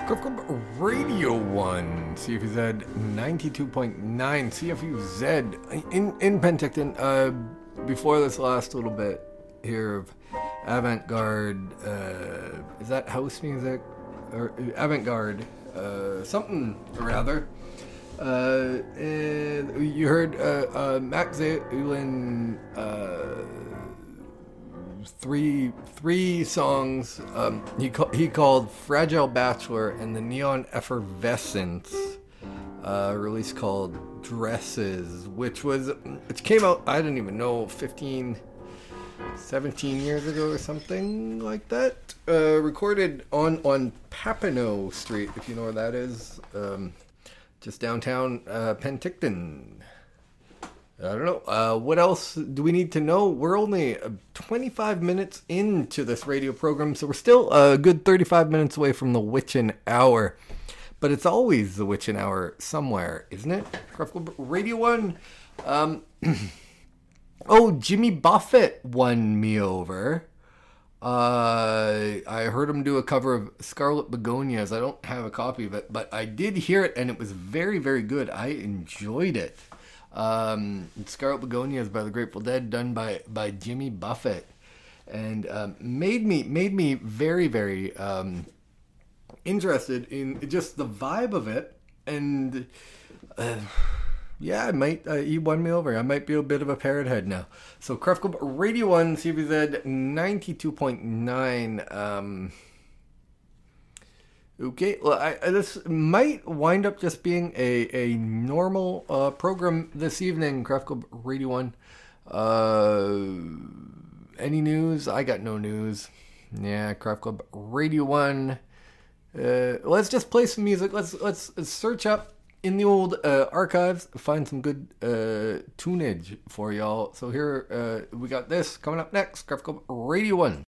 Radio 1, CFUZ 92.9, CFUZ in Penticton. Before this last little bit here of avant-garde, is that house music? Or avant-garde, something or other. And you heard Max Zulin, three songs. He called Fragile Bachelor and the Neon Effervescence, release called Dresses, which came out, I don't even know, 17 years ago or something like that. Recorded on Papineau Street, if you know where that is, just downtown Penticton. I don't know. What else do we need to know? We're only 25 minutes into this radio program, so we're still a good 35 minutes away from the witching hour. But it's always the witching hour somewhere, isn't it? Radio 1. Jimmy Buffett won me over. I heard him do a cover of Scarlet Begonias. I don't have a copy of it, but I did hear it, and it was very, very good. I enjoyed it. Scarlet Begonias by the Grateful Dead, done by Jimmy Buffett, and made me very, very interested in just the vibe of it. And I might he won me over. I might be a bit of a parrot head now. So Craft Club Radio 1 CBZ 92.9. Okay, well, this might wind up just being a normal program this evening, Craft Club Radio 1. Any news? I got no news. Yeah, Craft Club Radio 1. Let's just play some music. Let's search up in the old archives, find some good tunage for y'all. So here we got this coming up next, Craft Club Radio 1.